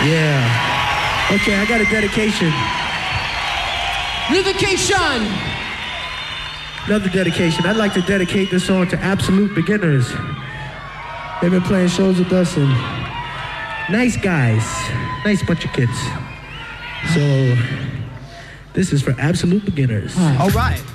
Yeah. Okay, I got a dedication. Dedication. Another dedication. I'd like to dedicate this song to absolute beginners. They've been playing shows with us and nice guys. Nice bunch of kids. So this is for absolute beginners. All right.